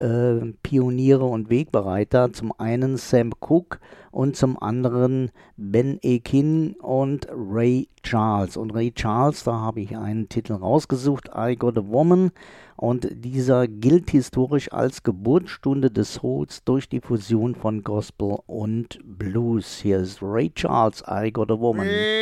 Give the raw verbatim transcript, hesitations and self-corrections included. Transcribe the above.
äh, Pioniere und Wegbereiter. Zum einen Sam Cooke und zum anderen Ben Akin und Ray Charles. Und Ray Charles, da habe ich einen Titel rausgesucht, I Got a Woman. Und dieser gilt historisch als Geburtsstunde des Souls durch die Fusion von Gospel und Blues. Hier ist Ray Charles, I Got a Woman.